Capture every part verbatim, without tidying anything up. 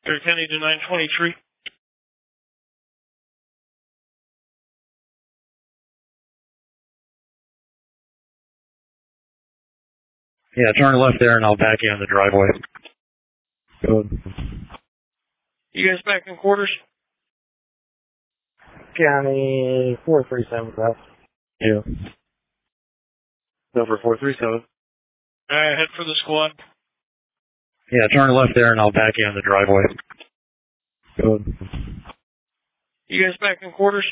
Third County to nine twenty-three. Yeah, turn left there and I'll back you in the driveway. Good. You guys back in quarters? County four three seven South. Yeah. Over four three seven. Alright, head for the squad. Yeah, turn left there and I'll back you in the driveway. Good. You guys back in quarters?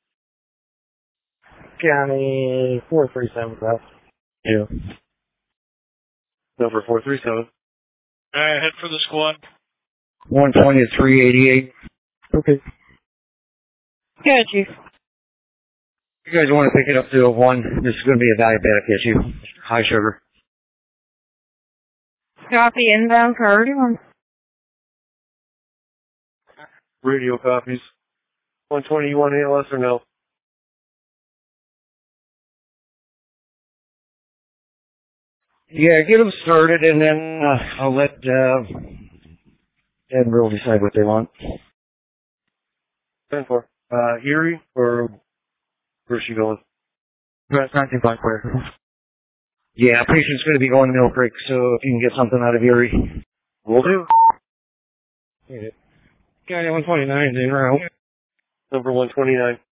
County four three seven South. Yeah. Over four three seven. Alright, head for the squad. one twenty to three eighty-eight. Okay. Yeah, Chief. You guys want to pick it up to a one? This is going to be a diabetic issue. High sugar. Copy inbound priority one. Radio copies. one twenty, you want A L S or no? Yeah, get them started and then uh, I'll let uh, Ed and Will decide what they want. ten four. Uh, Erie, or where's she going? That's not too far clear. Yeah, patient's going to be going to Mill Creek, so if you can get something out of Erie. Will do. County one twenty-nine, in route. Number one twenty-nine.